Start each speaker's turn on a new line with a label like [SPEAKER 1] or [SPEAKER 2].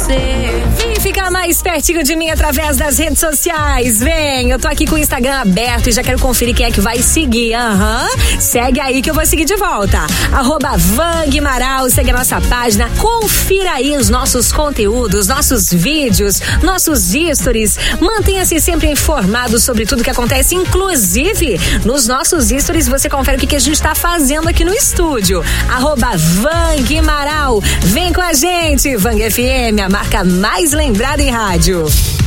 [SPEAKER 1] você.
[SPEAKER 2] Vem ficar mais pertinho de mim através das redes sociais. Vem, eu tô aqui com o Instagram aberto e já quero conferir quem é que vai seguir. Segue aí que eu vou seguir de volta. @Vanguimaral, segue a nossa página. Confira aí os nossos conteúdos, nossos vídeos, nossos stories. Mantenha-se sempre informado sobre tudo que acontece, inclusive nos nossos stories você confere o que a gente tá fazendo aqui no estúdio. @Vanguimaral. Vem com a gente, Vang FM, a marca mais lembrada em rádio.